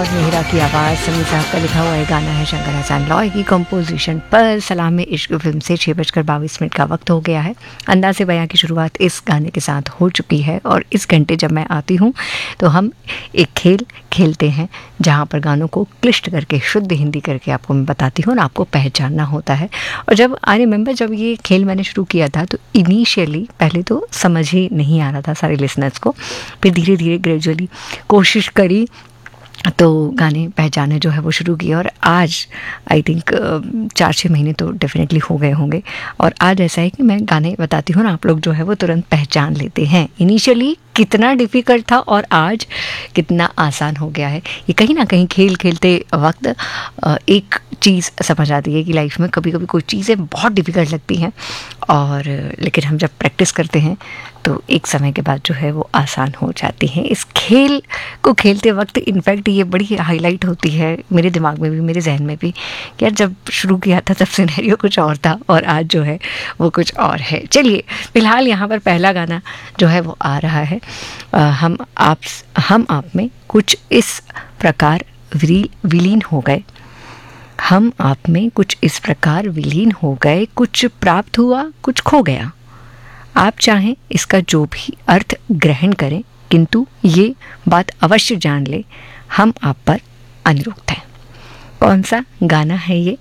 और मेहरा की आवाज़ समीर साहब का लिखा हुआ है गाना है शंकर हसन लॉय की कंपोजिशन पर। सलाम में इश्क फिल्म से 6:22 का वक्त हो गया है। अंदाज़े बयां की शुरुआत इस गाने के साथ हो चुकी है और इस घंटे जब मैं आती हूँ तो हम एक खेल खेलते हैं जहाँ पर गानों को क्लिष्ट करके शुद्ध हिंदी करके आपको मैं बताती हूँ और आपको पहचानना होता है। और जब आई रिमेंबर जब ये खेल मैंने शुरू किया था तो इनिशियली पहले तो समझ ही नहीं आ रहा था सारे लिसनर्स को, फिर धीरे धीरे ग्रेजुअली कोशिश करी तो गाने पहचाने जो है वो शुरू किए और आज आई थिंक 4-6 महीने तो डेफिनेटली हो गए होंगे। और आज ऐसा है कि मैं गाने बताती हूँ ना, आप लोग जो है वो तुरंत पहचान लेते हैं। इनिशियली कितना डिफ़िकल्ट था और आज कितना आसान हो गया है। ये कहीं ना कहीं खेल खेलते वक्त एक चीज़ समझ आती है कि लाइफ में कभी कभी कोई चीज़ें बहुत डिफ़िकल्ट लगती हैं और लेकिन हम जब प्रैक्टिस करते हैं तो एक समय के बाद जो है वो आसान हो जाती हैं। इस खेल को खेलते वक्त इनफैक्ट ये बड़ी हाईलाइट होती है मेरे दिमाग में भी, मेरे जहन में भी कि यार जब शुरू किया था तब सिनेरियो कुछ और था और आज जो है वो कुछ और है। चलिए फ़िलहाल यहाँ पर पहला गाना जो है वो आ रहा है। हम आप में कुछ इस प्रकार विलीन हो गए, हम आप में कुछ इस प्रकार विलीन हो गए, कुछ प्राप्त हुआ कुछ खो गया। आप चाहें इसका जो भी अर्थ ग्रहण करें, किंतु ये बात अवश्य जान ले हम आप पर अनिरुद्ध हैं। कौन सा गाना है ये?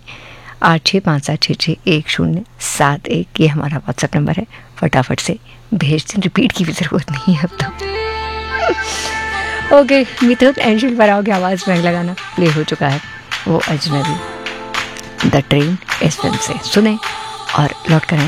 8657661071 ये हमारा व्हाट्सएप नंबर है। फटाफट से भेज दें, रिपीट की भी ज़रूरत नहीं है अब तो। ओके, मिथुन एंशिल पराव की आवाज़ में अगला गाना प्ले हो चुका है, वो अजनबी द ट्रेन इस फिल्म से। सुने और लौट कर आएं।